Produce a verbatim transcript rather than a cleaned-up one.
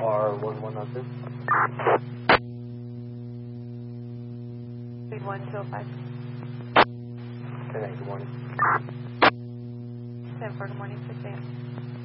R one one zero two. Speed one two oh five. ten eight, good morning. ten four, good morning, six a m